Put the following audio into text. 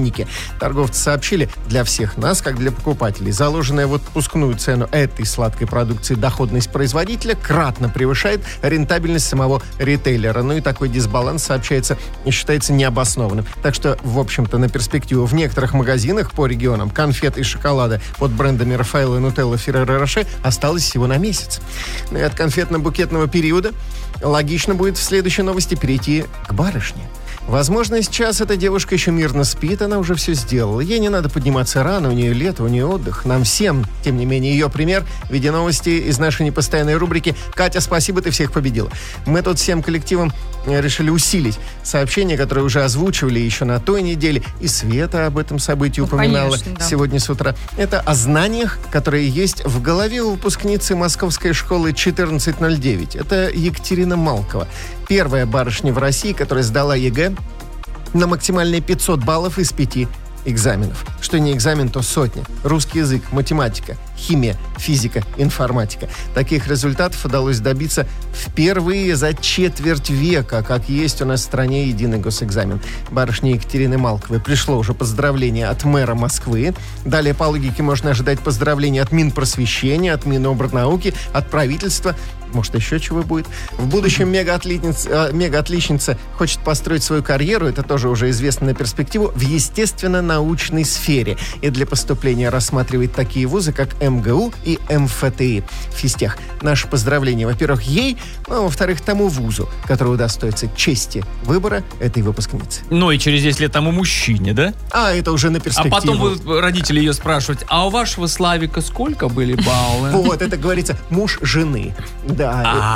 ценнике. Торговцы сообщили, для всех нас, как для покупателей, заложенная в отпускную цену этой сладкой продукции доходность производителя кратно превышает рентабельность самого ритейлера. Ну и такой дисбаланс считается необоснованным. Так что, в общем-то, на перспективу в некоторых магазинах по регионам конфет и шоколада под брендами Рафаэлло, Нутелла, Ферреро Роше осталось всего на месяц. Ну и от конфетно-букетного периода логично будет в следующей новости перейти к барышне. Возможно, сейчас эта девушка еще мирно спит, она уже все сделала. Ей не надо подниматься рано, у нее лето, у нее отдых. Нам всем, тем не менее, ее пример в виде новости из нашей непостоянной рубрики «Катя, спасибо, ты всех победила». Мы тут всем коллективом решили усилить сообщение, которое уже озвучивали еще на той неделе, и Света об этом событии упоминала, конечно, да, сегодня с утра. Это о знаниях, которые есть в голове у выпускницы Московской школы 1409. Это Екатерина Малкова. Первая барышня в России, которая сдала ЕГЭ на максимальные 500 баллов из 5 экзаменов. Что не экзамен, то сотня. Русский язык, математика, химия, физика, информатика. Таких результатов удалось добиться впервые за четверть века, как есть у нас в стране единый госэкзамен. Барышне Екатерины Малковой пришло уже поздравление от мэра Москвы. Далее, по логике, можно ожидать поздравления от Минпросвещения, от Минобрнауки, от правительства. Может, еще чего будет. В будущем мега-отличница хочет построить свою карьеру, это тоже уже известно на перспективу, в естественно-научной сфере. И для поступления рассматривает такие вузы, как МГУ и МФТИ. Физтех. Наше поздравление, во-первых, ей, а во-вторых, тому вузу, который удостоится чести выбора этой выпускницы. Ну и через 10 лет тому мужчине, да? А, это уже на перспективу. А потом будут родители ее спрашивать, а у вашего Славика сколько были баллы? Вот, это говорится муж жены. Да,